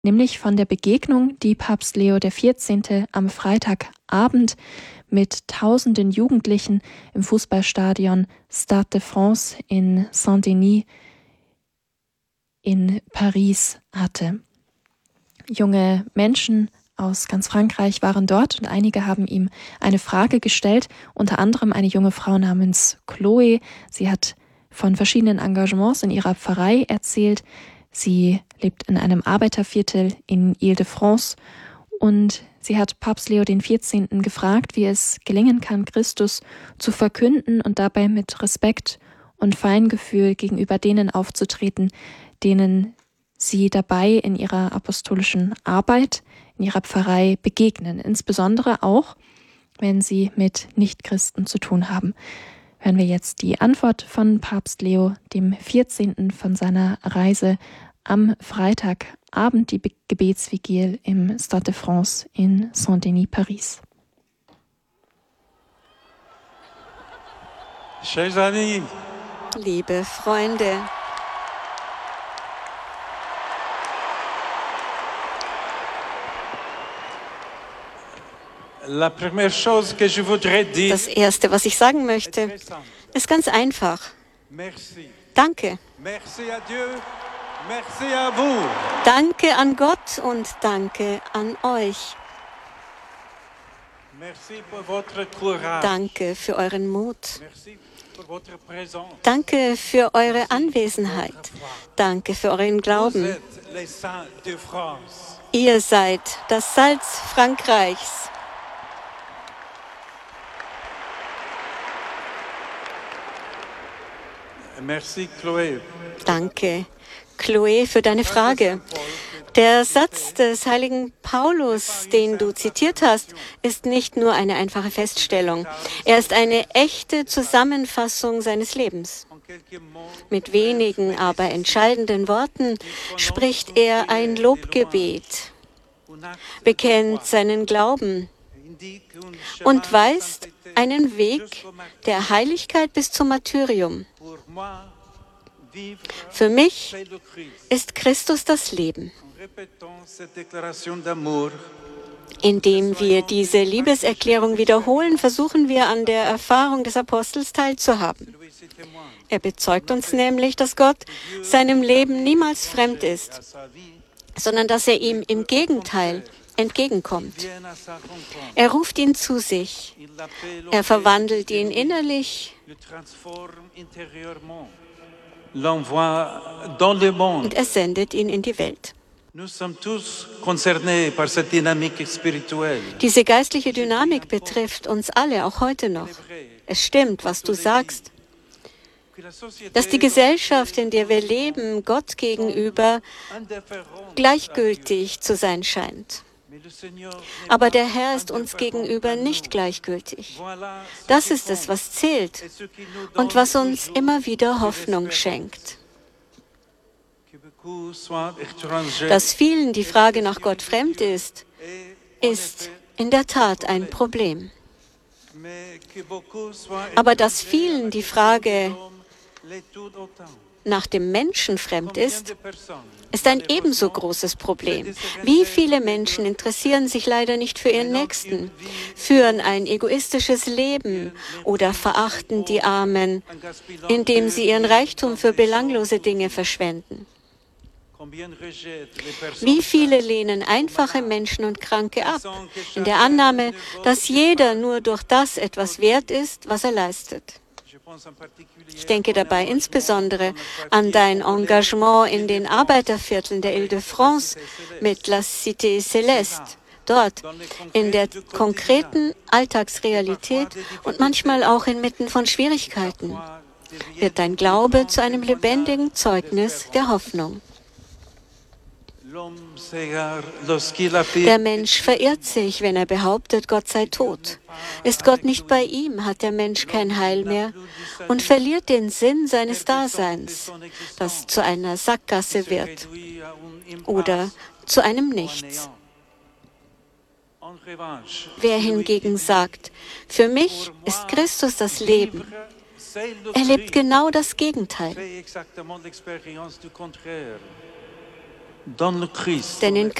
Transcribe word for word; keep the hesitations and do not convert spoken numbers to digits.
nämlich von der Begegnung, die Papst Leo der vierzehnte. Am Freitagabend mit tausenden Jugendlichen im Fußballstadion Stade de France in Saint-Denis in Paris hatte. Junge Menschen aus ganz Frankreich waren dort und einige haben ihm eine Frage gestellt, unter anderem eine junge Frau namens Chloe. Sie hat von verschiedenen Engagements in ihrer Pfarrei erzählt. Sie lebt in einem Arbeiterviertel in Ile-de-France und sie hat Papst Leo den vierzehnten. gefragt, wie es gelingen kann, Christus zu verkünden und dabei mit Respekt und Feingefühl gegenüber denen aufzutreten, denen sie dabei in ihrer apostolischen Arbeit, in ihrer Pfarrei begegnen, insbesondere auch, wenn sie mit Nichtchristen zu tun haben. Hören wir jetzt die Antwort von Papst Leo dem vierzehnten. von seiner Reise am Freitagabend, die Gebetsvigil im Stade de France in Saint-Denis, Paris. Chers amis, liebe Freunde, la première chose que je voudrais dire, das Erste, was ich sagen möchte, ist ganz einfach. merci. Danke. Merci à Dieu, merci à vous. Danke an Gott und danke an euch. Merci pour votre courage. Danke für euren Mut. Merci pour votre présence. Danke für eure Anwesenheit. Danke für euren Vous Glauben. êtes les saints de France. Ihr seid das Salz Frankreichs. Merci Chloé. Danke, Chloe, für deine Frage. Der Satz des heiligen Paulus, den du zitiert hast, ist nicht nur eine einfache Feststellung. Er ist eine echte Zusammenfassung seines Lebens. Mit wenigen, aber entscheidenden Worten spricht er ein Lobgebet, bekennt seinen Glauben und weist einen Weg der Heiligkeit bis zum Martyrium. Für mich ist Christus das Leben. Indem wir diese Liebeserklärung wiederholen, versuchen wir an der Erfahrung des Apostels teilzuhaben. Er bezeugt uns nämlich, dass Gott seinem Leben niemals fremd ist, sondern dass er ihm im Gegenteil entgegenkommt. Er ruft ihn zu sich. Er verwandelt ihn innerlich und er sendet ihn in die Welt. Diese geistliche Dynamik betrifft uns alle, auch heute noch. Es stimmt, was du sagst, dass die Gesellschaft, in der wir leben, Gott gegenüber gleichgültig zu sein scheint. Aber der Herr ist uns gegenüber nicht gleichgültig. Das ist es, was zählt und was uns immer wieder Hoffnung schenkt. Dass vielen die Frage nach Gott fremd ist, ist in der Tat ein Problem. Aber dass vielen die Frage nach dem Menschen fremd ist, ist ein ebenso großes Problem. Wie viele Menschen interessieren sich leider nicht für ihren Nächsten, führen ein egoistisches Leben oder verachten die Armen, indem sie ihren Reichtum für belanglose Dinge verschwenden. Wie viele lehnen einfache Menschen und Kranke ab, in der Annahme, dass jeder nur durch das etwas wert ist, was er leistet. Ich denke dabei insbesondere an dein Engagement in den Arbeitervierteln der Ile-de-France mit La Cité Céleste. Dort, in der konkreten Alltagsrealität und manchmal auch inmitten von Schwierigkeiten, wird dein Glaube zu einem lebendigen Zeugnis der Hoffnung. Der Mensch verirrt sich, wenn er behauptet, Gott sei tot. Ist Gott nicht bei ihm, hat der Mensch kein Heil mehr und verliert den Sinn seines Daseins, das zu einer Sackgasse wird oder zu einem Nichts. Wer hingegen sagt, für mich ist Christus das Leben, erlebt genau das Gegenteil. dans le Christ, Denn in